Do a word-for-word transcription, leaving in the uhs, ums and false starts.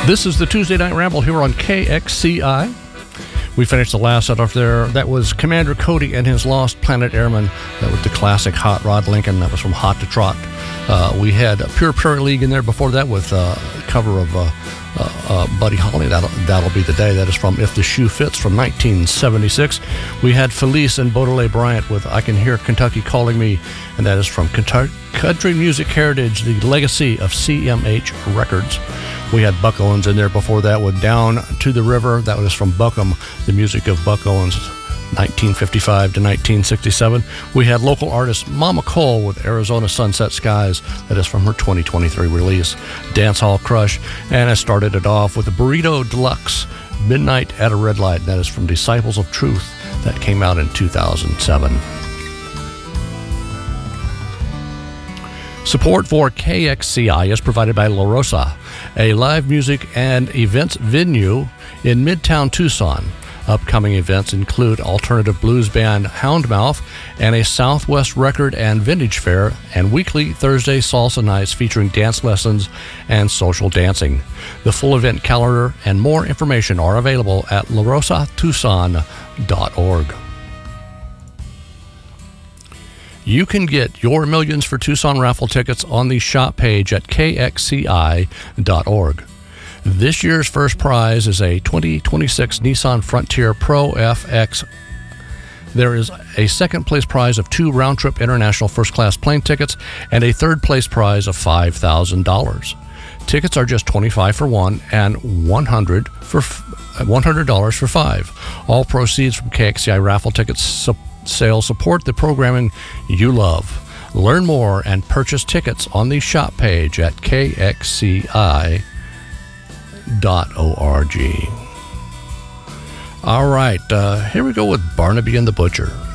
This is the Tuesday Night Ramble here on K X C I. We finished the last set off there. That was Commander Cody and his Lost Planet Airmen. That was the classic Hot Rod Lincoln. That was from Hot to Trot. Uh, we had Pure Prairie League in there before that with uh, a cover of uh, uh, uh, Buddy Holly. That'll, that'll Be the Day. That is from If the Shoe Fits from nineteen seventy-six. We had Felice and Baudelaire Bryant with I Can Hear Kentucky Calling Me, and that is from Country Music Heritage, the legacy of C M H Records. We had Buck Owens in there before that with Down to the River. That was from Buckham, the music of Buck Owens, nineteen fifty-five to nineteen sixty-seven. We had local artist Mama Cole with Arizona Sunset Skies. That is from her twenty twenty-three release, Dance Hall Crush. And I started it off with the Burrito Deluxe, Midnight at a Red Light. That is from Disciples of Truth. That came out in two thousand seven. Support for K X C I is provided by La Rosa, a live music and events venue in Midtown Tucson. Upcoming events include alternative blues band Houndmouth and a Southwest Record and Vintage Fair, and weekly Thursday salsa nights featuring dance lessons and social dancing. The full event calendar and more information are available at la rosa tucson dot org. You can get your Millions for Tucson raffle tickets on the shop page at k x c i dot org. This year's first prize is a twenty twenty-six Nissan Frontier Pro F X. There is a second place prize of two round-trip international first-class plane tickets and a third place prize of five thousand dollars. Tickets are just twenty-five dollars for one and one hundred dollars for one hundred dollars for five. All proceeds from K X C I raffle tickets support sales support the programming you love. Learn more and purchase tickets on the shop page at k x c i dot org. All right, uh, here we go with Barnaby and the Butcher.